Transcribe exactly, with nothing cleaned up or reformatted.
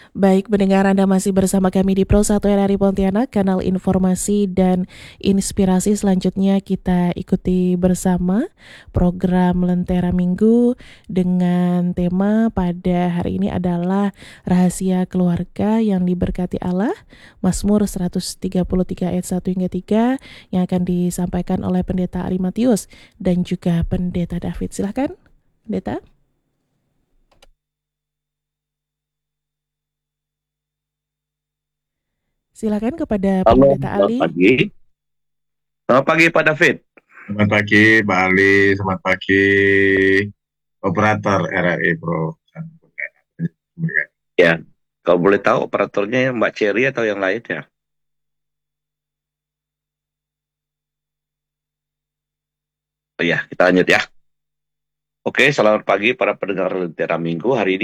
Baik, pendengar Anda masih bersama kami di Pro satu R R I Pontianak, kanal informasi dan inspirasi. Selanjutnya kita ikuti bersama program Lentera Minggu dengan tema pada hari ini adalah rahasia keluarga yang diberkati Allah, Mazmur seratus tiga puluh tiga ayat satu hingga tiga yang akan disampaikan oleh Pendeta Ari Matius dan juga Pendeta David. Silahkan, Pendeta. Silakan kepada Halo, Pendeta selamat Ali. pagi. Selamat pagi Pak David. Selamat pagi, Pak Ali. Selamat pagi, operator R R I Pro. Ya, kalau boleh tahu operatornya yang Mbak Cherry atau yang lain ya? Oh ya, kita lanjut ya. Oke, selamat pagi para pendengar Lentera Minggu. Hari ini